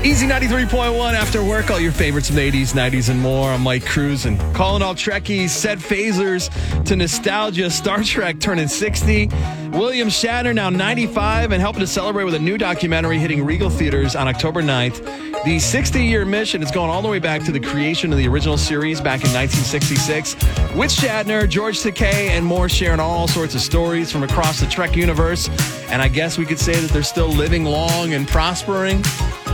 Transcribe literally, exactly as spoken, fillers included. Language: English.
Easy ninety-three point one after work, all your favorites from the eighties, nineties, and more. I'm Mike Cruz, and calling all Trekkies, set phasers to nostalgia. Star Trek turning sixty. William Shatner now ninety-five and helping to celebrate with a new documentary hitting Regal Theaters on October ninth. The sixty-year mission is going all the way back to the creation of the original series back in nineteen sixty-six. With Shatner, George Takei, and more sharing all sorts of stories from across the Trek universe. And I guess we could say that they're still living long and prospering.